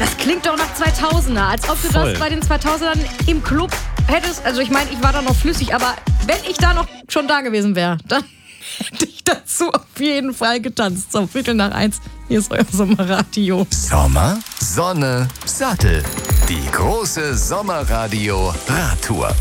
Das klingt doch nach 2000er, als ob du Voll. das bei den 2000ern im Club hättest. Also ich meine, ich war da noch flüssig, aber wenn ich da noch schon da gewesen wäre, dann hätte ich dazu auf jeden Fall getanzt. So, 1:15. Hier ist euer Sommerradio. Sommer, Sonne, Sattel. Die große Sommerradio-Radtour.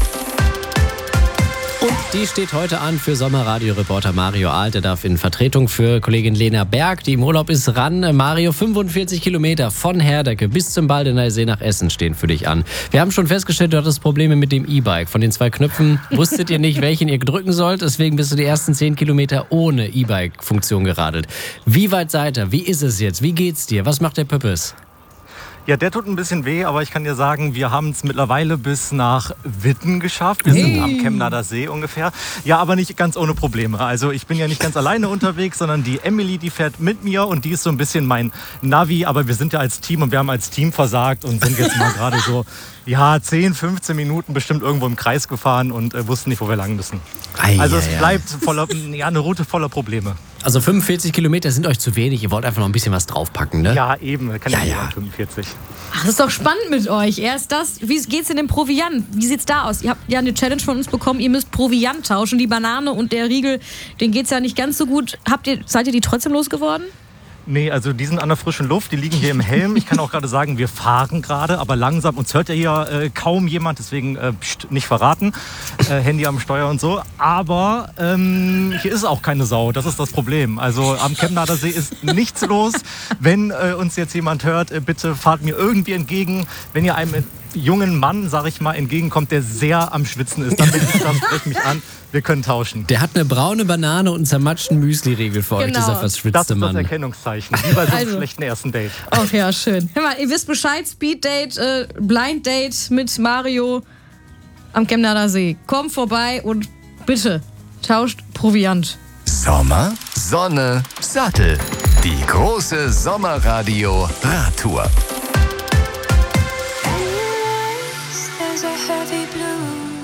Und die steht heute an für Sommerradio-Reporter Mario Alt. Der darf in Vertretung für Kollegin Lena Berg, die im Urlaub ist, ran. Mario, 45 Kilometer von Herdecke bis zum Baldener See nach Essen stehen für dich an. Wir haben schon festgestellt, du hattest Probleme mit dem E-Bike. Von den 2 Knöpfen wusstet ihr nicht, welchen ihr drücken sollt. Deswegen bist du die ersten 10 Kilometer ohne E-Bike-Funktion geradelt. Wie weit seid ihr? Wie ist es jetzt? Wie geht's dir? Was macht der Pöppes? Ja, der tut ein bisschen weh, aber ich kann dir sagen, wir haben es mittlerweile bis nach Witten geschafft. Wir sind am Chemnader See ungefähr. Ja, aber nicht ganz ohne Probleme. Also ich bin ja nicht ganz alleine unterwegs, sondern die Emily, die fährt mit mir und die ist so ein bisschen mein Navi. Aber wir sind ja als Team und wir haben als Team versagt und sind jetzt mal gerade so 10, 15 Minuten bestimmt irgendwo im Kreis gefahren und wussten nicht, wo wir lang müssen. Also es bleibt eine Route voller Probleme. Also 45 Kilometer sind euch zu wenig. Ihr wollt einfach noch ein bisschen was draufpacken, ne? Ja, eben. Kann ja 45. Ach, das ist doch spannend mit euch. Erst das, wie geht's denn dem Proviant? Wie sieht's da aus? Ihr habt ja eine Challenge von uns bekommen, ihr müsst Proviant tauschen. Die Banane und der Riegel, denen geht's ja nicht ganz so gut. Seid ihr die trotzdem losgeworden? Nee, also die sind an der frischen Luft, die liegen hier im Helm. Ich kann auch gerade sagen, wir fahren gerade, aber langsam. Uns hört ja hier kaum jemand, deswegen nicht verraten. Handy am Steuer und so. Aber hier ist auch keine Sau, das ist das Problem. Also am Chemnader See ist nichts los. Wenn uns jetzt jemand hört, bitte fahrt mir irgendwie entgegen. Wenn ihr einem jungen Mann, sag ich mal, entgegenkommt, der sehr am Schwitzen ist, dann bin ich da, sprecht mich an. Wir können tauschen. Der hat eine braune Banane und einen zermatschten Müsli-Riegel für euch, dieser verschwitzte Das ist Mann. das Erkennungszeichen, wie bei so einem schlechten ersten Date. Ach ja, schön. Hör mal, ihr wisst Bescheid, Speed-Date, Blind-Date mit Mario am Chemnader See. Kommt vorbei und bitte tauscht Proviant. Sommer, Sonne, Sattel. Die große Sommerradio-Radtour.